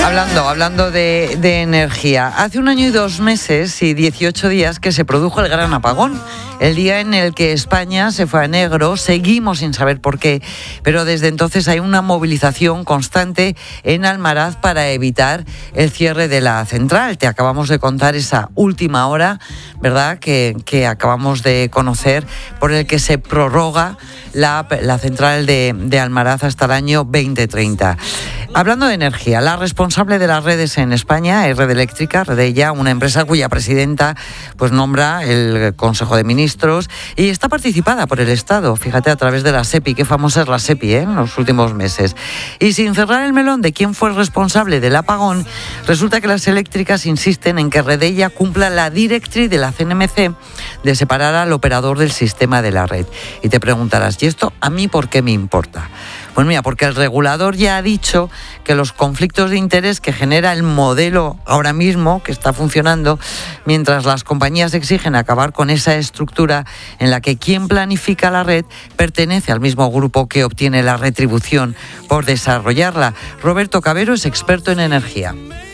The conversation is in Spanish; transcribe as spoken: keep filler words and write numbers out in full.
Hablando, hablando de, de energía, hace un año y dos meses y dieciocho días que se produjo el gran apagón, el día en el que España se fue a negro. Seguimos sin saber por qué, pero desde entonces hay una movilización constante en Almaraz para evitar el cierre de la central. Te acabamos de contar esa última hora, ¿verdad?, que, que acabamos de conocer, por el que se prorroga la, la central de, de Almaraz hasta el año veinte treinta. Hablando de energía, la responsable de las redes en España es Red Eléctrica, Redella, una empresa cuya presidenta pues nombra el Consejo de Ministros y está participada por el Estado, fíjate, a través de la SEPI, qué famosa es la SEPI ¿eh? en los últimos meses. Y sin cerrar el melón de quién fue el responsable del apagón, resulta que las eléctricas insisten en que Redella cumpla la directriz de la C N M C de separar al operador del sistema de la red. Y te preguntarás, ¿y esto a mí por qué me importa? Pues mira, porque el regulador ya ha dicho que los conflictos de interés que genera el modelo ahora mismo que está funcionando, mientras las compañías exigen acabar con esa estructura en la que quien planifica la red pertenece al mismo grupo que obtiene la retribución por desarrollarla. Roberto Cabero es experto en energía.